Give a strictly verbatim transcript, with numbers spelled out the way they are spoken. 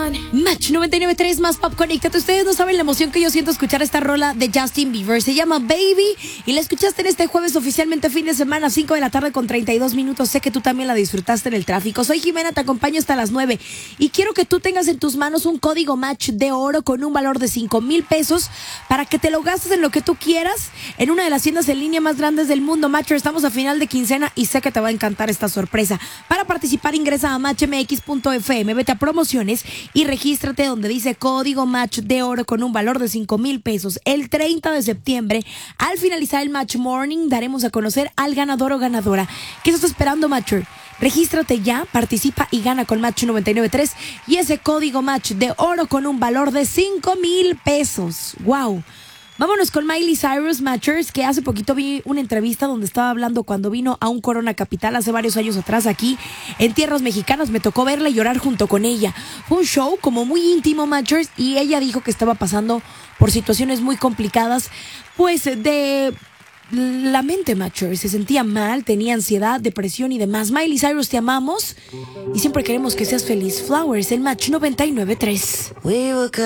Match noventa y nueve punto tres más Pop, conéctate. Ustedes no saben la emoción que yo siento escuchar esta rola de Justin Bieber. Se llama Baby y la escuchaste en este jueves oficialmente fin de semana, cinco de la tarde con treinta y dos minutos. Sé que tú también la disfrutaste en el tráfico. Soy Jimena, te acompaño hasta las nueve y quiero que tú tengas en tus manos un código Match de oro con un valor de cinco mil pesos para que te lo gastes en lo que tú quieras en una de las tiendas en línea más grandes del mundo. Matcher, estamos a final de quincena y sé que te va a encantar esta sorpresa. Para participar ingresa a match m x punto f m, vete a promociones y regístrate donde dice código Match de oro con un valor de cinco mil pesos. El treinta de septiembre, al finalizar el Match Morning, daremos a conocer al ganador o ganadora. ¿Qué estás esperando, Matcher? Regístrate ya, participa y gana con Match noventa y nueve punto tres y ese código Match de oro con un valor de cinco mil pesos. ¡Wow! Vámonos con Miley Cyrus, Matchers, que hace poquito vi una entrevista donde estaba hablando cuando vino a un Corona Capital hace varios años atrás aquí en tierras mexicanas. Me tocó verla y llorar junto con ella. Fue un show como muy íntimo, Matchers, y ella dijo que estaba pasando por situaciones muy complicadas, pues de la mente, Matchers. Se sentía mal, tenía ansiedad, depresión y demás. Miley Cyrus, te amamos y siempre queremos que seas feliz. Flowers en Match noventa y nueve punto tres.